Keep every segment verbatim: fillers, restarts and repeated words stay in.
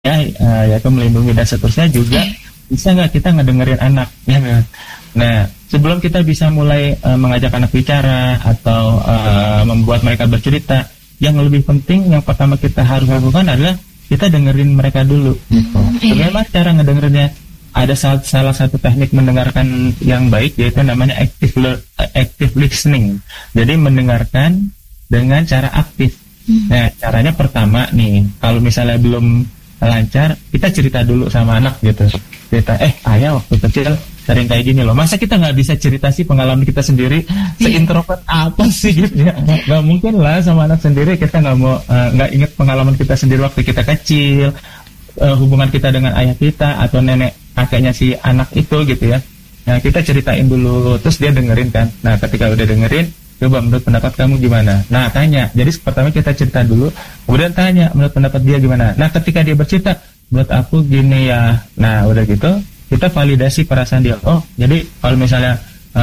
ya, uh, yaitu melindungi dan seterusnya juga bisa nggak kita ngedengerin anak, ya kan? Nah, sebelum kita bisa mulai uh, mengajak anak bicara atau uh, membuat mereka bercerita, yang lebih penting yang pertama kita harus lakukan adalah kita dengerin mereka dulu. Gitu. Iya. Bagaimana cara ngedengerinnya? Ada salah, salah satu teknik mendengarkan yang baik, yaitu namanya active le- active listening. Jadi mendengarkan dengan cara aktif. Hmm. Nah, caranya pertama nih, kalau misalnya belum lancar, kita cerita dulu sama anak gitu. Cerita, eh ayah waktu kecil sering kayak gini loh. Masa kita nggak bisa cerita sih pengalaman kita sendiri? Seintrovert apa sih gitu ya? Nggak mungkin lah sama anak sendiri kita nggak mau nggak uh, inget pengalaman kita sendiri waktu kita kecil, uh, hubungan kita dengan ayah kita atau nenek kakeknya si anak itu gitu ya. Nah, kita ceritain dulu, terus dia dengerin kan. Nah, ketika udah dengerin, coba menurut pendapat kamu gimana? Nah, tanya. Jadi pertama kita cerita dulu, kemudian tanya menurut pendapat dia gimana. Nah, ketika dia bercerita, menurut aku gini ya. Nah, udah gitu, kita validasi perasaan dia. Oh, jadi kalau misalnya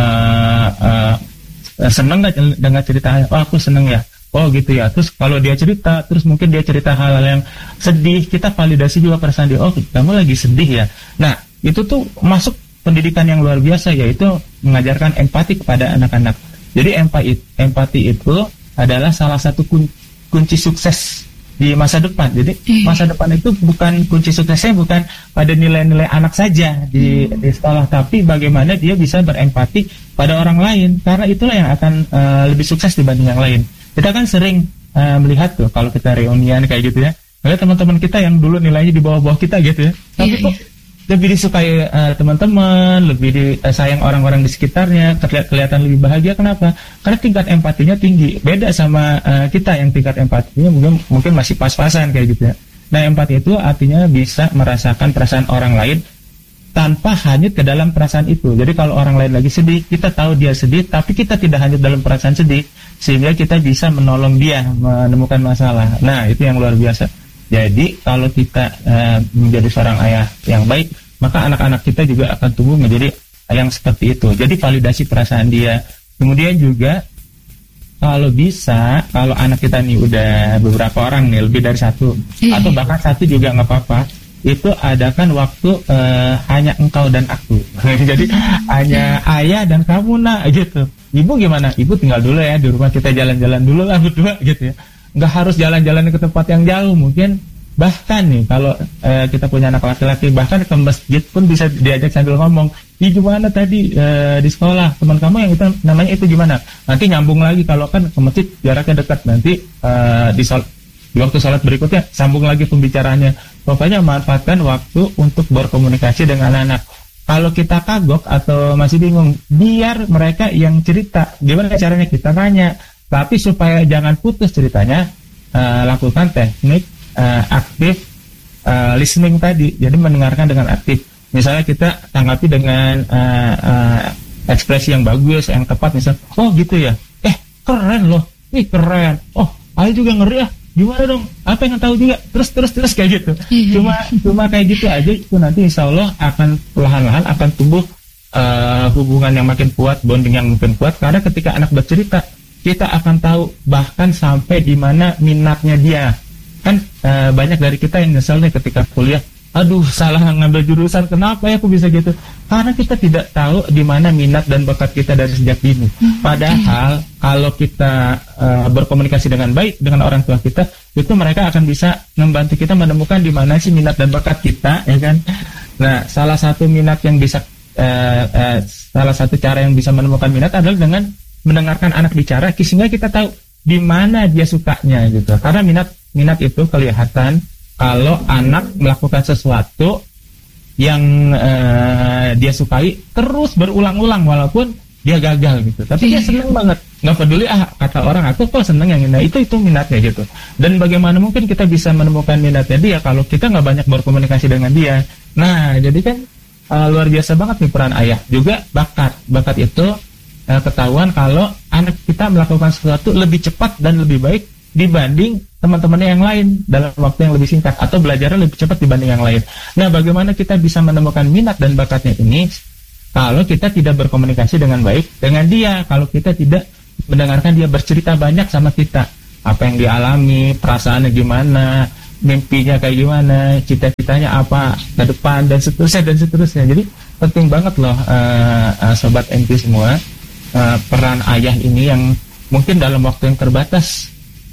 uh, uh, seneng nggak dengar cerita? Oh, aku seneng ya. Oh gitu ya. Terus kalau dia cerita, terus mungkin dia cerita hal-hal yang sedih, kita validasi juga perasaan dia. Oh, kamu lagi sedih ya. Nah, itu tuh masuk pendidikan yang luar biasa, yaitu mengajarkan empati kepada anak-anak. Jadi empati, empati itu adalah salah satu kunci sukses di masa depan. Jadi masa depan itu bukan kunci suksesnya bukan pada nilai-nilai anak saja di, di sekolah, tapi bagaimana dia bisa berempati pada orang lain. Karena itulah yang akan uh, lebih sukses dibanding yang lain. Kita kan sering uh, melihat tuh kalau kita reunian kayak gitu ya, ada teman-teman kita yang dulu nilainya di bawah-bawah kita gitu ya, tapi kok lebih disukai uh, teman-teman, lebih disayang uh, orang-orang di sekitarnya, terlihat kelihatan lebih bahagia. Kenapa? Karena tingkat empatinya tinggi. Beda sama uh, kita yang tingkat empatinya mungkin mungkin masih pas-pasan kayak gitu ya. Nah, empati itu artinya bisa merasakan perasaan orang lain tanpa hanyut ke dalam perasaan itu. Jadi kalau orang lain lagi sedih, kita tahu dia sedih, tapi kita tidak hanyut dalam perasaan sedih, sehingga kita bisa menolong dia menemukan masalah. Nah, itu yang luar biasa. Jadi kalau kita uh, menjadi seorang ayah yang baik, maka anak-anak kita juga akan tumbuh menjadi yang seperti itu. Jadi validasi perasaan dia. Kemudian juga kalau bisa, kalau anak kita nih udah beberapa orang nih, lebih dari satu, atau bahkan satu juga nggak apa-apa, itu adakan waktu uh, hanya engkau dan aku. Jadi hanya ayah dan kamu nak gitu. Ibu gimana? Ibu tinggal dulu ya di rumah, kita jalan-jalan dulu lah berdua gitu ya. Nggak harus jalan-jalan ke tempat yang jauh. Mungkin bahkan nih kalau uh, kita punya anak laki-laki, bahkan ke masjid pun bisa diajak sambil ngomong, "Ih, gimana tadi uh, di sekolah teman kamu yang itu namanya itu gimana?" Nanti nyambung lagi, kalau kan ke masjid jaraknya dekat, nanti uh, di sol- di waktu sholat berikutnya sambung lagi pembicaraannya. Pokoknya manfaatkan waktu untuk berkomunikasi dengan anak. Kalau kita kagok atau masih bingung, biar mereka yang cerita. Gimana caranya? Kita tanya. Tapi supaya jangan putus ceritanya, uh, lakukan teknik uh, aktif uh, listening tadi. Jadi mendengarkan dengan aktif. Misalnya kita tanggapi dengan uh, uh, ekspresi yang bagus, yang tepat. Misalnya, oh gitu ya. Eh, keren loh. Ih, keren. Oh, ayo juga ngeri ya. Gimana dong? Apa yang tahu juga? Terus terus terus kayak gitu. Cuma cuma kayak gitu aja, itu nanti insya Allah akan perlahan-lahan akan tumbuh uh, hubungan yang makin kuat, bonding yang makin kuat. Karena ketika anak bercerita, kita akan tahu bahkan sampai di mana minatnya dia. Kan uh, banyak dari kita yang nyesel nih ketika kuliah. Aduh, salah ngambil jurusan. Kenapa ya aku bisa gitu? Karena kita tidak tahu di mana minat dan bakat kita dari sejak dini. Padahal kalau kita uh, berkomunikasi dengan baik dengan orang tua kita, itu mereka akan bisa membantu kita menemukan di mana sih minat dan bakat kita, ya kan? Nah, salah satu minat yang bisa uh, uh, salah satu cara yang bisa menemukan minat adalah dengan mendengarkan anak bicara, sehingga kita tahu di mana dia sukanya gitu. Karena minat minat itu kelihatan kalau anak melakukan sesuatu yang uh, dia sukai terus berulang-ulang walaupun dia gagal gitu, tapi dia seneng banget, nggak peduli ah kata orang, aku kok seneng yang ini, itu itu minatnya gitu. Dan bagaimana mungkin kita bisa menemukan minatnya dia kalau kita nggak banyak berkomunikasi dengan dia. Nah, jadi kan uh, luar biasa banget nih peran ayah. Juga bakat, bakat itu uh, ketahuan kalau anak kita melakukan sesuatu lebih cepat dan lebih baik dibanding teman-temannya yang lain dalam waktu yang lebih singkat, atau belajarnya lebih cepat dibanding yang lain. Nah, bagaimana kita bisa menemukan minat dan bakatnya ini kalau kita tidak berkomunikasi dengan baik dengan dia, kalau kita tidak mendengarkan dia bercerita banyak sama kita, apa yang dialami, perasaannya gimana, mimpinya kayak gimana, cita-citanya apa ke depan dan seterusnya dan seterusnya. Jadi penting banget loh uh, uh, sobat M T semua, uh, peran ayah ini yang mungkin dalam waktu yang terbatas,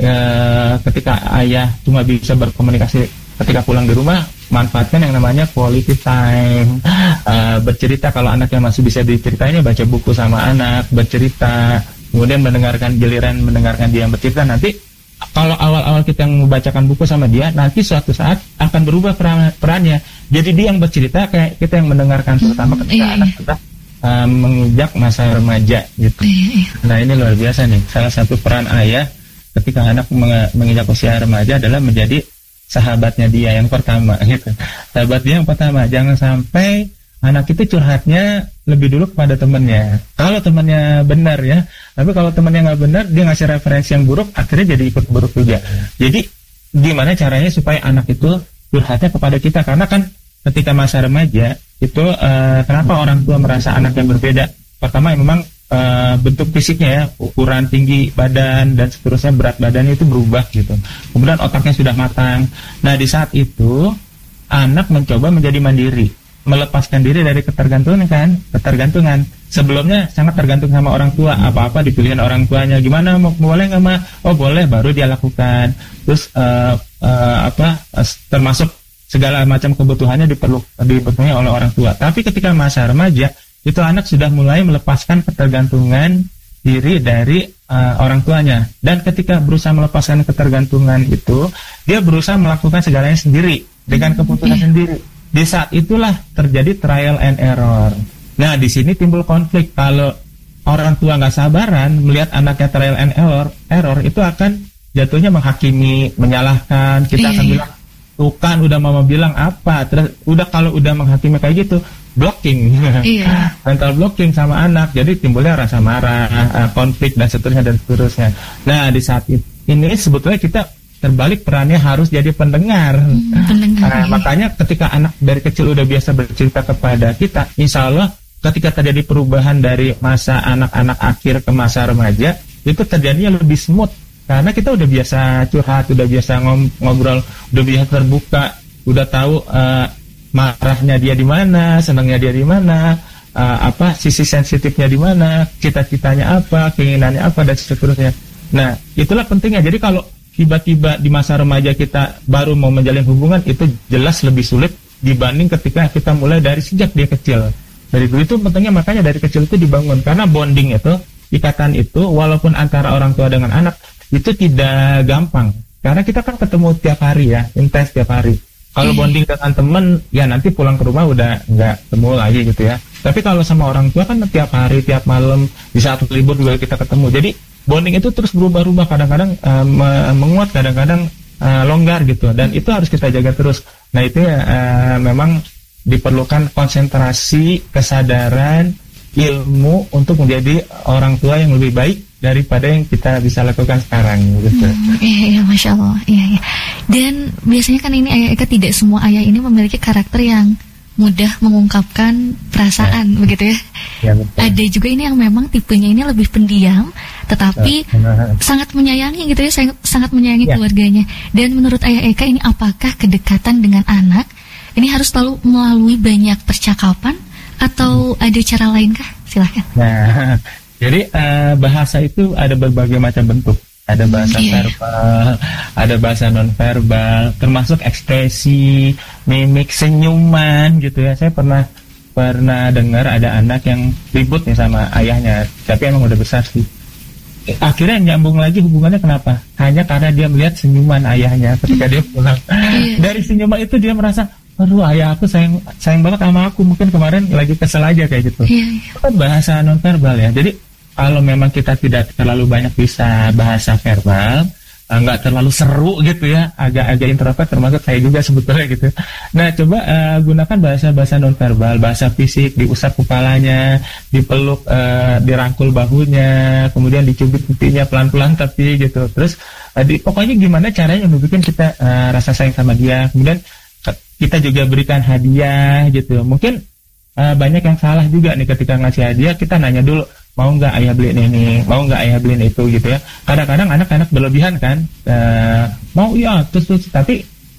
uh, ketika ayah cuma bisa berkomunikasi ketika pulang di rumah, manfaatkan yang namanya quality time, uh, bercerita kalau anaknya masih bisa diceritainnya, baca buku sama anak, bercerita, kemudian mendengarkan, giliran mendengarkan dia yang bercerita. Nanti kalau awal-awal kita yang membacakan buku sama dia, nanti suatu saat akan berubah peran, perannya. Jadi dia yang bercerita, kayak kita yang mendengarkan, terutama ketika iya, anak iya. sudah uh, menginjak masa remaja gitu. Iya, iya. Nah ini luar biasa nih. Salah satu peran ayah ketika anak meng- menginjak usia remaja adalah menjadi sahabatnya dia yang pertama gitu. Sahabat dia yang pertama. Jangan sampai anak itu curhatnya lebih dulu kepada temannya. Kalau temannya benar ya, tapi kalau temannya nggak benar, dia ngasih referensi yang buruk, akhirnya jadi ikut buruk juga. Jadi gimana caranya supaya anak itu curhatnya kepada kita? Karena kan ketika masa remaja itu uh, kenapa orang tua merasa anaknya berbeda? Pertama memang uh, bentuk fisiknya ya, ukuran tinggi badan dan seterusnya, berat badannya itu berubah gitu. Kemudian otaknya sudah matang. Nah di saat itu anak mencoba menjadi mandiri, melepaskan diri dari ketergantungan kan, ketergantungan. Sebelumnya sangat tergantung sama orang tua, apa-apa dipilihin orang tuanya. Gimana, mau boleh nggak mah? Oh boleh, baru dia lakukan. Terus uh, uh, apa? Uh, termasuk segala macam kebutuhannya diperlu dipenuhi oleh orang tua. Tapi ketika masa remaja, itu anak sudah mulai melepaskan ketergantungan diri dari uh, orang tuanya. Dan ketika berusaha melepaskan ketergantungan itu, dia berusaha melakukan segalanya sendiri dengan keputusan hmm, sendiri. Di saat itulah terjadi trial and error. Nah, di sini timbul konflik. Kalau orang tua nggak sabaran melihat anaknya trial and error, error itu akan jatuhnya menghakimi, menyalahkan. Kita iya, akan iya. bilang, tuh kan udah mama bilang apa. Terus udah kalau udah menghakimi kayak gitu, blocking, Iya. mental blocking sama anak. Jadi timbulnya rasa marah, konflik dan seterusnya dan seterusnya. Nah, di saat ini sebetulnya kita terbalik, perannya harus jadi pendengar. Hmm, pendengar Nah, iya. makanya ketika anak dari kecil udah biasa bercerita kepada kita, insya Allah ketika terjadi perubahan dari masa anak-anak akhir ke masa remaja, itu terjadinya lebih smooth. Karena kita udah biasa curhat, udah biasa ngom- ngobrol, udah biasa terbuka, udah tahu uh, marahnya dia di mana, senangnya dia di mana, uh, apa sisi sensitifnya di mana, cita-citanya apa, keinginannya apa, dan seterusnya. Nah, itulah pentingnya. Jadi kalau tiba-tiba di masa remaja kita baru mau menjalin hubungan, itu jelas lebih sulit dibanding ketika kita mulai dari sejak dia kecil. Dari dulu itu pentingnya, makanya dari kecil itu dibangun. Karena bonding itu, ikatan itu, walaupun antara orang tua dengan anak, itu tidak gampang. Karena kita kan ketemu tiap hari ya, intens tiap hari. Kalau bonding dengan temen, ya nanti pulang ke rumah udah nggak ketemu lagi gitu ya. Tapi kalau sama orang tua kan tiap hari, tiap malam, di saat libur juga kita ketemu. Jadi bonding itu terus berubah-ubah, kadang-kadang uh, menguat, kadang-kadang uh, longgar gitu, dan itu harus kita jaga terus. Nah itu ya uh, memang diperlukan konsentrasi, kesadaran, ilmu untuk menjadi orang tua yang lebih baik daripada yang kita bisa lakukan sekarang gitu. Hmm, iya, iya, Masya Allah. Iya, iya. Dan biasanya kan ini ayah Eka, tidak semua ayah ini memiliki karakter yang mudah mengungkapkan perasaan, ya, begitu ya. Ya, betul. Ada juga ini yang memang tipenya ini lebih pendiam, tetapi ya, sangat menyayangi gitu ya, sangat, sangat menyayangi ya. keluarganya. Dan menurut ayah Eka ini, apakah kedekatan dengan anak ini harus selalu melalui banyak percakapan atau hmm. ada cara lain kah? Silahkan. Nah, jadi uh, bahasa itu ada berbagai macam bentuk. Ada bahasa hmm, iya. verbal, ada bahasa non-verbal, termasuk ekspresi, mimik, senyuman gitu ya. Saya pernah pernah dengar ada anak yang ribut nih sama ayahnya, tapi emang udah besar sih. Akhirnya nyambung lagi hubungannya, kenapa? Hanya karena dia melihat senyuman ayahnya ketika dia pulang. Dari senyuman itu dia merasa, aduh ayah aku sayang sayang banget sama aku. Mungkin kemarin lagi kesel aja kayak gitu. Iya, iya. Itu kan bahasa non-verbal ya. Jadi kalau memang kita tidak terlalu banyak bisa bahasa verbal, nggak terlalu seru gitu ya, agak-agak introvert, termasuk saya juga sebetulnya gitu. Nah coba uh, gunakan bahasa-bahasa non-verbal, bahasa fisik, diusap kepalanya, dipeluk, uh, dirangkul bahunya, kemudian dicubit pipinya pelan-pelan tapi gitu. Terus uh, di, pokoknya gimana caranya membuat kita uh, rasa sayang sama dia. Kemudian kita juga berikan hadiah gitu. Mungkin uh, banyak yang salah juga nih ketika ngasih hadiah, kita nanya dulu, mau nggak ayah beliin ini, mau nggak ayah beliin itu gitu ya. Kadang-kadang anak-anak berlebihan kan, uh, mau iya terus terus, tapi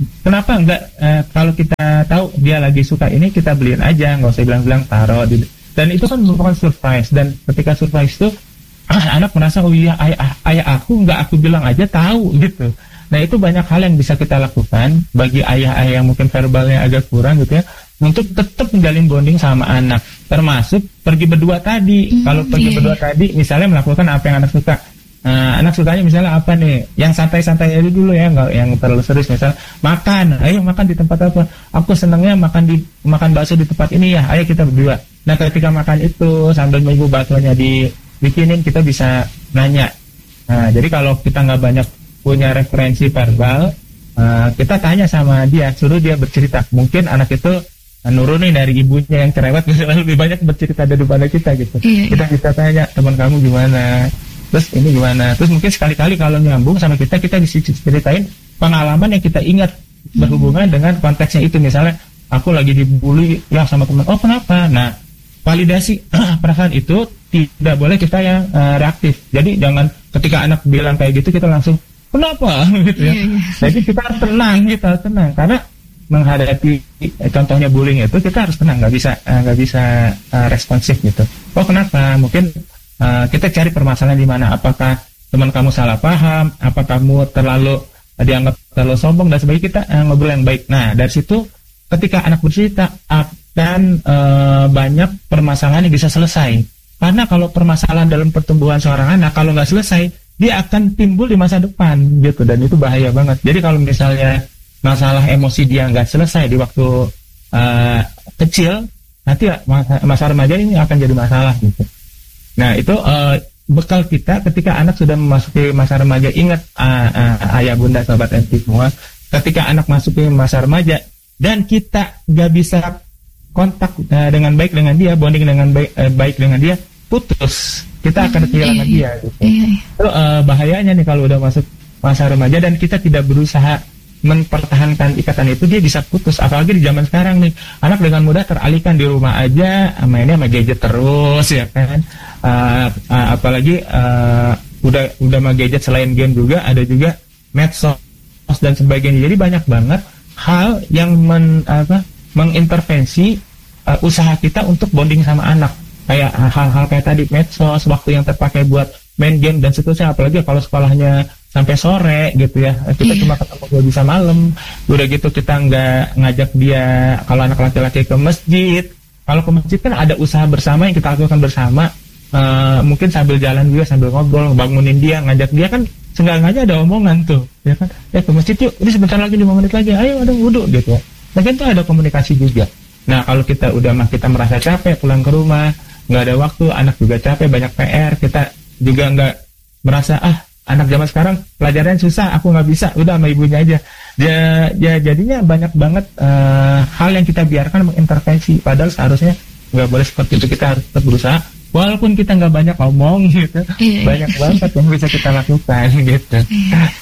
kenapa enggak uh, kalau kita tahu dia lagi suka ini, kita beliin aja, nggak usah bilang-bilang taruh di, dan itu kan merupakan surprise. Dan ketika surprise itu ah, anak merasa, oh iya ayah, ayah aku nggak aku bilang aja tahu gitu. Nah itu banyak hal yang bisa kita lakukan bagi ayah-ayah yang mungkin verbalnya agak kurang gitu ya, untuk tetap menjalin bonding sama anak, termasuk pergi berdua tadi. Mm, kalau pergi iya, berdua iya. tadi misalnya melakukan apa yang anak suka. Nah, anak sukanya misalnya apa nih? Yang santai-santai aja dulu ya, nggak yang terlalu serius. Misal makan, ayo makan di tempat apa? Aku senangnya makan di makan bakso di tempat ini ya. Ayo kita berdua. Nah, ketika makan itu sambil nunggu baksonya dibikinin, kita bisa nanya. Nah, jadi kalau kita nggak banyak punya referensi verbal, uh, kita tanya sama dia, suruh dia bercerita. Mungkin anak itu nurunin dari ibunya yang cerewet, misalnya lebih banyak bercerita daripada kita gitu. Iya, kita iya. bisa tanya, teman kamu gimana? Terus ini gimana? Terus mungkin sekali-kali kalau nyambung sama kita, kita bisa ceritain pengalaman yang kita ingat berhubungan hmm. dengan konteksnya itu. Misalnya aku lagi dibully ya sama teman. Oh kenapa? Nah, validasi perasaan itu tidak boleh kita yang uh, reaktif. Jadi jangan ketika anak bilang kayak gitu kita langsung kenapa gitu ya. Yeah, yeah. Jadi kita harus tenang, kita harus tenang karena menghadapi eh, contohnya bullying itu kita harus tenang, nggak bisa nggak uh, bisa uh, responsif gitu. Oh kenapa? Mungkin Uh, kita cari permasalahan di mana. Apakah teman kamu salah paham? Apa kamu terlalu uh, dianggap terlalu sombong dan sebagainya? Kita uh, ngobrol yang baik. Nah dari situ ketika anak bercerita akan uh, banyak permasalahan yang bisa selesai. Karena kalau permasalahan dalam pertumbuhan seorang anak kalau nggak selesai, dia akan timbul di masa depan gitu, dan itu bahaya banget. Jadi kalau misalnya masalah emosi dia nggak selesai di waktu uh, kecil, nanti masa, masa remaja ini akan jadi masalah gitu. Nah itu uh, bekal kita ketika anak sudah memasuki masa remaja. Ingat uh, uh, ayah bunda sahabat M T semua, ketika anak masuki masa remaja dan kita gak bisa kontak uh, dengan baik dengan dia, bonding dengan baik, uh, baik dengan dia, putus, kita akan kehilangan dia gitu. Itu uh, bahayanya nih kalau udah masuk masa remaja dan kita tidak berusaha mempertahankan ikatan itu, dia bisa putus. Apalagi di zaman sekarang nih, anak dengan mudah teralihkan di rumah aja mainnya sama gadget terus ya kan. Uh, uh, apalagi uh, udah udah sama gadget, selain game juga ada juga medsos dan sebagainya. Jadi banyak banget hal yang men, apa, mengintervensi uh, usaha kita untuk bonding sama anak. Kayak hal-hal kayak tadi medsos, waktu yang terpakai buat main game dan seterusnya. Apalagi kalau sekolahnya sampai sore gitu ya, kita yeah. cuma ketemu dua bisa malam. Udah gitu kita nggak ngajak dia, kalau anak laki-laki ke masjid. Kalau ke masjid kan ada usaha bersama yang kita lakukan bersama, uh, mungkin sambil jalan juga, sambil ngobrol, bangunin dia, ngajak dia kan seenggak-enggaknya ada omongan tuh, ya kan? Ya ke masjid yuk, ini sebentar lagi lima menit lagi, ayo ada wudhu gitu. Nah kan tuh ada komunikasi juga. Nah kalau kita udah mah kita merasa capek pulang ke rumah, nggak ada waktu, anak juga capek, banyak P R, kita juga nggak merasa ah anak zaman sekarang pelajaran susah, aku nggak bisa, udah sama ibunya aja. Ya, ya jadinya banyak banget uh, hal yang kita biarkan mengintervensi. Padahal seharusnya nggak boleh seperti itu. Kita harus tetap berusaha, walaupun kita nggak banyak ngomong gitu, iya, banyak banget yang bisa kita lakukan gitu. Iya.